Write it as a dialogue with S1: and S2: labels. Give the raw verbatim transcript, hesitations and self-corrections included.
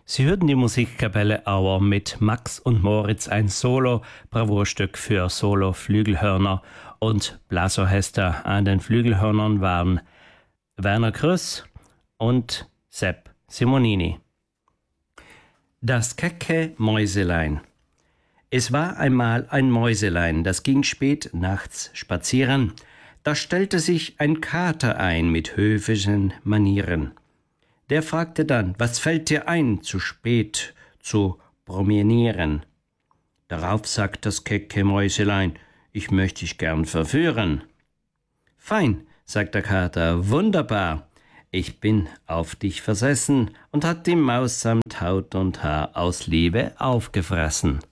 S1: Sie hörten die Musikkapelle Auer mit Max und Moritz, ein Solo, Bravourstück für Solo-Flügelhörner und Blasorchester. An den Flügelhörnern waren Werner Krüss und Sepp Simonini. Das kecke Mäuselein. Es war einmal ein Mäuselein, das ging spät nachts spazieren. Da stellte sich ein Kater ein mit höfischen Manieren. Der fragte dann, was fällt dir ein, zu spät zu promenieren? Darauf sagt das kecke Mäuselein, ich möchte dich gern verführen. Fein, sagt der Kater, wunderbar, ich bin auf dich versessen und hat die Maus samt Haut und Haar aus Liebe aufgefressen.